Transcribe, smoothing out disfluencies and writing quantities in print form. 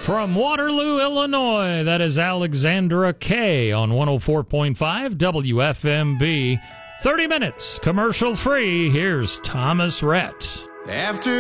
From Waterloo, Illinois, that is Alexandra Kay on 104.5 WFMB. 30 minutes, commercial free. Here's Thomas Rhett. After